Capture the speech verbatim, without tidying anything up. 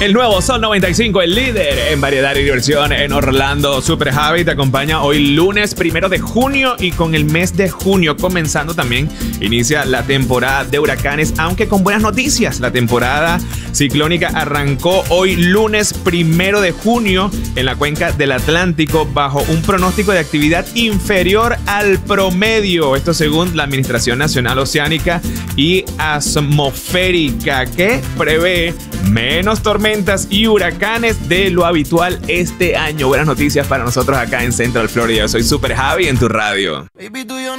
El nuevo Sol noventa y cinco, el líder en variedad y diversión en Orlando. Super Javi te acompaña hoy lunes primero de junio, y con el mes de junio comenzando también inicia la temporada de huracanes, aunque con buenas noticias. La temporada ciclónica arrancó hoy lunes primero de junio en la cuenca del Atlántico bajo un pronóstico de actividad inferior al promedio. Esto según la Administración Nacional Oceánica y Atmosférica, que prevé menos tormentas y huracanes de lo habitual este año. Buenas noticias para nosotros acá en Central Florida. Yo soy Super Javi en tu radio. Baby,